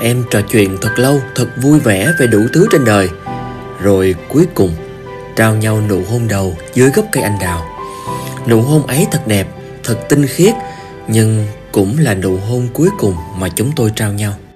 em trò chuyện thật lâu, thật vui vẻ về đủ thứ trên đời. Rồi cuối cùng trao nhau nụ hôn đầu dưới gốc cây anh đào. Nụ hôn ấy thật đẹp, thật tinh khiết, nhưng cũng là nụ hôn cuối cùng mà chúng tôi trao nhau.